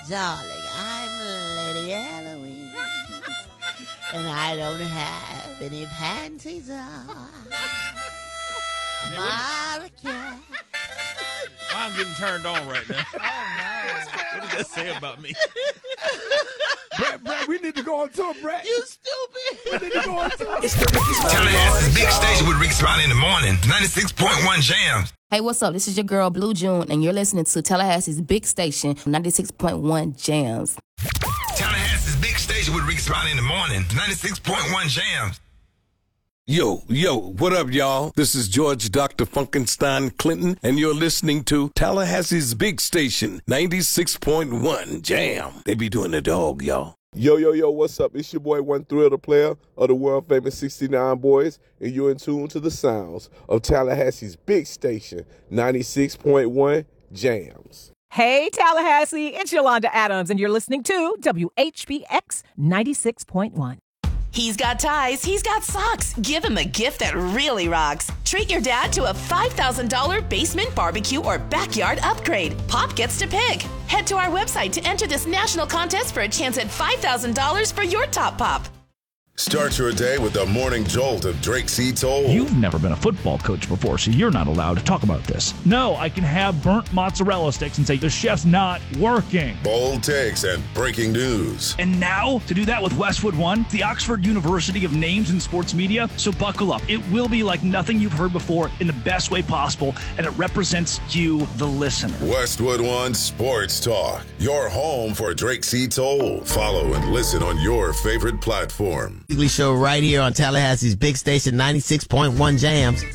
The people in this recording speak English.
darling, I'm Lady Halloween, and I don't have any panties on. Mariah. I'm getting turned on right now. Oh, no. What does that say about me? Brett, we need to go on tour, Brett. You stupid. We need to go on tour. Tallahassee's big station with Rick Smiley in the morning. 96.1 Jams. Hey, what's up? This is your girl, Blue June, and you're listening to Tallahassee's big station, 96.1 Jams. Tallahassee's big station with Rick Smiley in the morning. 96.1 Jams. Yo, what up, y'all? This is George Dr. Funkenstein Clinton, and you're listening to Tallahassee's big station, 96.1 Jam. They be doing the dog, y'all. Yo, what's up? It's your boy, One Thrill, the player of the world-famous 69 Boys, and you're in tune to the sounds of Tallahassee's big station, 96.1 Jams. Hey, Tallahassee, it's Yolanda Adams, and you're listening to WHBX 96.1. He's got ties, he's got socks. Give him a gift that really rocks. Treat your dad to a $5,000 basement barbecue or backyard upgrade. Pop gets to pick. Head to our website to enter this national contest for a chance at $5,000 for your top pop. Start your day with the morning jolt of Drake C. Toll. You've never been a football coach before, so you're not allowed to talk about this. No, I can have burnt mozzarella sticks and say the chef's not working. Bold takes and breaking news. And now, to do that with Westwood One, the Oxford University of Names in Sports Media. So buckle up. It will be like nothing you've heard before in the best way possible, and it represents you, the listener. Westwood One Sports Talk. Your home for Drake C. Toll. Follow and listen on your favorite platform. Weekly show right here on Tallahassee's big station, 96.1 Jams.